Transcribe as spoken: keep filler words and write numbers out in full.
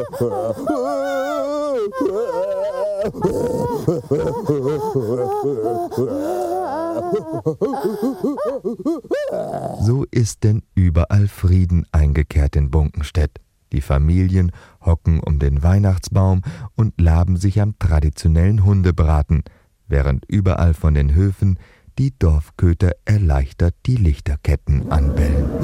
So ist denn überall Frieden eingekehrt in Bunkenstedt. Die Familien hocken um den Weihnachtsbaum und laben sich am traditionellen Hundebraten, während überall von den Höfen die Dorfköter erleichtert die Lichterketten anbellen.